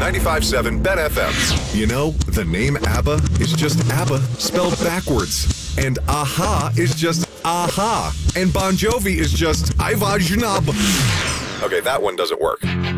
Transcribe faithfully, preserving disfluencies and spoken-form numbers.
ninety-five point seven Bet F M. You know, the name ABBA is just ABBA spelled backwards. And AHA is just AHA. And Bon Jovi is just Iva Janab. Okay, that one doesn't work.